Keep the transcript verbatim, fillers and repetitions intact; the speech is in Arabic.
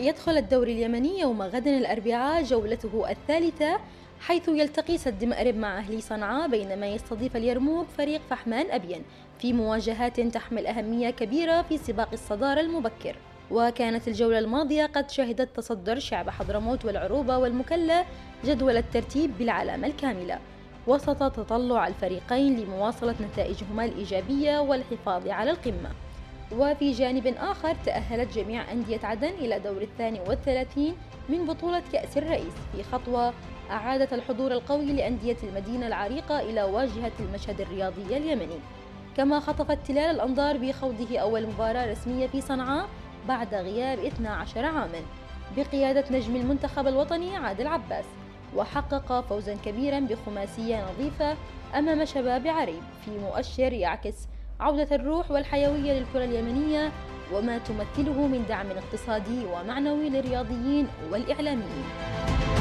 يدخل الدوري اليمني يوم غد الأربعاء جولته الثالثة، حيث يلتقي سد مأرب مع أهلي صنعاء، بينما يستضيف اليرموك فريق فحمان أبين في مواجهات تحمل أهمية كبيرة في سباق الصدارة المبكر. وكانت الجولة الماضية قد شهدت تصدر شعب حضرموت والعروبة والمكلا جدول الترتيب بالعلامة الكاملة، وسط تطلع الفريقين لمواصلة نتائجهما الإيجابية والحفاظ على القمة. وفي جانب آخر تأهلت جميع أندية عدن إلى دور الثاني والثلاثين من بطولة كأس الرئيس، في خطوة أعادت الحضور القوي لأندية المدينة العريقة إلى واجهة المشهد الرياضي اليمني. كما خطفت تلال الأنظار بخوضه أول مباراة رسمية في صنعاء بعد غياب اثني عشر عاما بقيادة نجم المنتخب الوطني عادل عباس، وحقق فوزا كبيرا بخماسية نظيفة أمام شباب عريب، في مؤشر يعكس عودة الروح والحيوية للكرة اليمنية وما تمثله من دعم اقتصادي ومعنوي للرياضيين والإعلاميين.